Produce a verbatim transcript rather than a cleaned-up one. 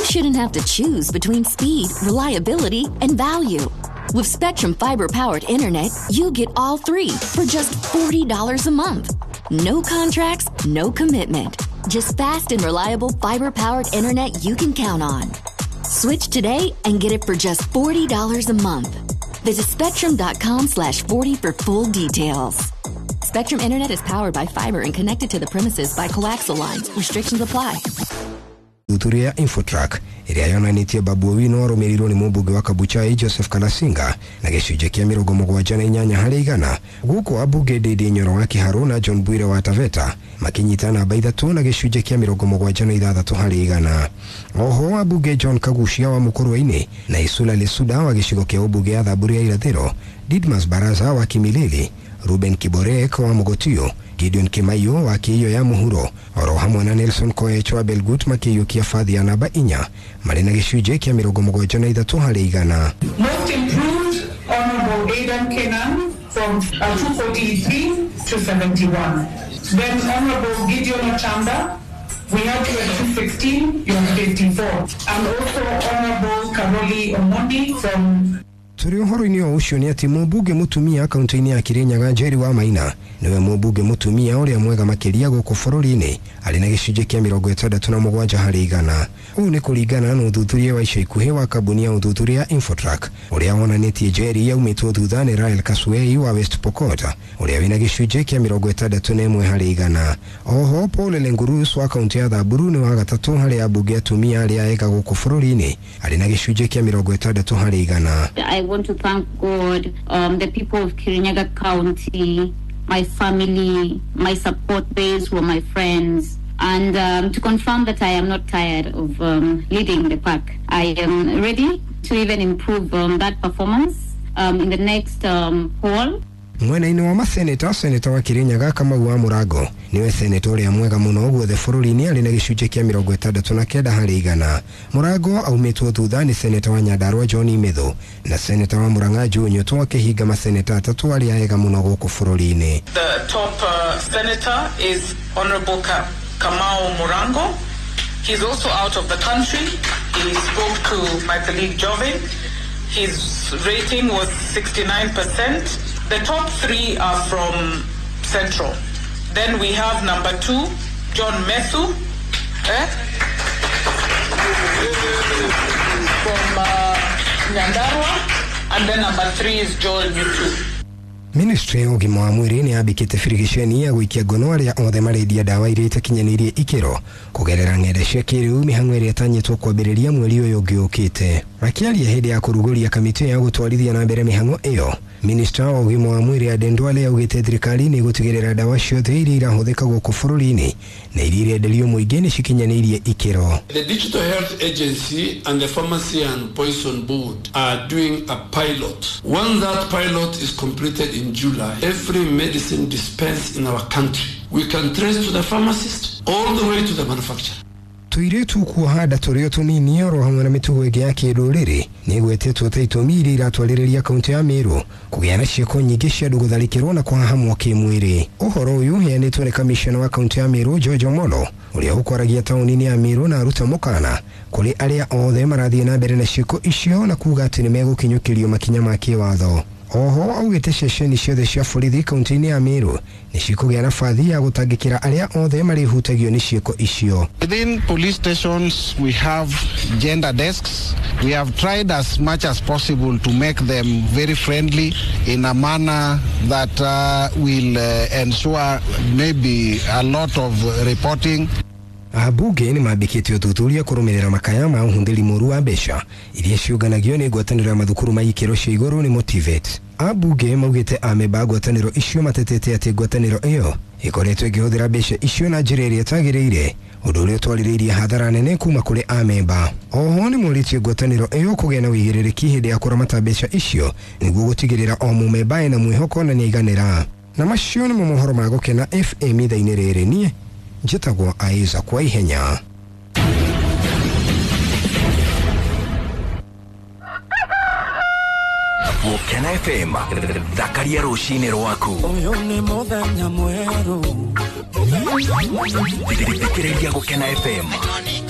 shouldn't have to choose between speed, reliability, and value. With Spectrum fiber-powered internet, you get all three for just forty dollars a month. No contracts, no commitment. Just fast and reliable fiber-powered internet you can count on. Switch today and get it for just forty dollars a month. Visit spectrum.com slash 40 for full details. Spectrum Internet is powered by fiber and connected to the premises by coaxial lines. Restrictions apply. Tuturia Infotrack iria yonanitie Babu Owino arumirirwo ni mumbunge wa Kabuchai Joseph Kalasinga na gicunjĩ kĩa mĩrongo mũgwanja na inyanya harĩ igana. Guku abunge Ndindi Nyoro wa Kiharu na John Bwire wa Taveta makinyita namba ithatũ na gicunjĩ kĩa mĩrongo mũgwanja na ithathatũ harĩ igana. Oho abunge John Kagushia wa Mukurweini na Isula Lesuda wa gĩcigo kĩa ubunge ya Thaburi ya Irathĩro, Didmas Baraza wa Kimilili, Ruben Kiborek wa Mogotio, Gideon Kimayo wa Kiyo ya Muhuro, oro hamwe na Nelson Koech wa Belgut makiyukia fadhi ya namba inya marĩ na gĩcunjĩ kĩa mĩrongo mũgwanja na ithatũ harĩ igana. Most improved, Honorable Aidan Kenan from uh, two forty-three to seventy-one. Then Honorable Gideon Ochanda, we have you at two sixteen, you're fifty-four. And also Honorable Karoli Omondi from Turi uhoro-ini wa ucio ni ati mumbunge mutumia kaunti-ini ya Kirinyaga Njeri wa Maina niwe mumbunge mutumia uria mwega makiria guku bururi-ini ari na gicunjĩ kĩa mĩrongo ĩtandatũ na mũgwanja harĩ igana. Ũũ nĩ kũringana na ũthuthuria wa ica ikuhĩ wa kambuni ya ũthuthuria Infotrack uria wonanĩtie Njeri yaumĩtwo thutha nĩ Rael Kaswei wa West Pokot uria wĩna gĩcunjĩ kĩa mĩrongo ĩtandatũ na ĩmwe harĩ igana. Oho Paul Lengurus wa kaunti ya Thaburu nĩ wa gatatũ harĩ ambunge atumia arĩa ega guku bururi-ini ari na gĩcunjĩ kĩa mĩrongo ĩtandatũ harĩ igana. I want to thank God, um, the people of Kirinyaga County, my family, my support base, who are my friends, and um, to confirm that I am not tired of um, leading the pack. I am ready to even improve um, that performance um, in the next um, poll. Mwena-ini wa maseneta, seneta wa Kirinyaga Kamau wa Murago niwe seneta uria mwega muno guothe bururi-ini ari na gĩcunjĩ kĩa mĩrongo ĩtandatũ na kenda harĩ igana. Murago aumĩtwo thutha ni seneta wa Nyandarua John Imetho na seneta wa Murang'a Joe Nyoto akĩhinga maseneta atatũ arĩa ega muno gũkũ bururi-ini. The top uh, senator is Honorable Ka Kamau Murango. He's also out of the country. He spoke to my colleague Jovin. His rating was sixty-nine percent. The top three are from Central. Then we have number two, John Methu, eh? from uh, Nyandarua, and then number three is Joel Mutu. Ministry ya ũgima wa mwĩrĩ nĩ yambĩkĩte birigiceni ya gũikia ngono arĩa othe marendia ndawa iria itakinyanĩirie ikĩro kũgerera ng'enda cia kĩrĩu mĩhang'o ĩrĩa ĩtanyĩtwo kwambĩrĩria mweri ũyũ ũngĩ ũkĩte. Akĩaria hĩndĩ ya kũrugũria kamĩtĩ ya gũtwarithia na mbere mĩhang'o ĩyo, Minister wa ũgima wa mwĩrĩ Aden Duale augĩte thirikari nĩ gũtigĩrĩra ndawa ciothe iria irahũthĩka gũkũ bũrũri-inĩ na iria irenderio mũingĩ nĩ cikinyanĩirie ikĩro. The Digital Health Agency and the Pharmacy and Poison Board are doing a pilot. Once that pilot is completed in July, every medicine dispensed in our country, we can trace to the pharmacist all the way to the manufacturer. Tuiretu kuhanda turio tunini oro hamwe na mitugo ĩngĩ ya kĩrũrĩrĩ nĩ gwĩtĩtwo ta itũmi iria iratwarĩrĩria kaunti ya Meru kũgĩa na ciĩko nyingĩ cia andũ gũtharĩkĩrwo na kwahamwo kĩmwĩrĩ. Ũhoro ũyũ ũheanĩtwo nĩ kamishna wa kaunti ya Meru George Omolo ũrĩa ũkwaragia taũni-inĩ ya Meru na aruta mũkana kũrĩ arĩa othe marathiĩ na mbere na ciĩko icio na kuuga atĩ nĩ megũkinyũkĩrio makinya ma kĩwatho. Oho augĩte ceceni ciothe cia borithi kaunti-inĩ ya Meru nĩ cikũgĩa na bathi ya gũtangĩkĩra arĩa othe marĩhutagio nĩ ciĩko icio. Within police stations we have gender desks. We have tried as much as possible to make them very friendly in a manner that uh, will uh, ensure maybe a lot of reporting. Abunge nĩ mambĩkĩte ũthuthuria kũrũmĩrĩra makaya ma ũhũthĩri mũru wa mbeca iria ciũnganagio nĩ ngwatanĩro ya mathukuru ma ikĩro cia igũrũ nĩ Motivate. Abunge maugĩte amemba ngwatanĩro icio matetete atĩ ngwatanĩro ĩyo ĩkoretwo ĩkĩhũthĩra mbeca icio na njĩra ĩrĩa ĩtagĩrĩire, ũndũ ũrĩa ũtwarĩrĩirie hathara nene kuma kũrĩ amemba. Oho nĩ morĩtie ngwatanĩro ĩyo kũgĩa na wĩigĩrĩrĩki hĩndĩ ya kũramata mbeca icio nĩguo gũtigĩrĩra o mũmemba ena mwĩhoko na nĩaiganĩra. Na macio nĩmo mohoro ma gũkena F M ithaa-inĩ rĩrĩ. Niĩ njĩtagwo Aiza kwa ihenya. Gũkena F M, thakaria rũcinĩ rwaku. Ũyũ nĩ mũthenya mwerũ. Thikĩrĩria Gũkena F M.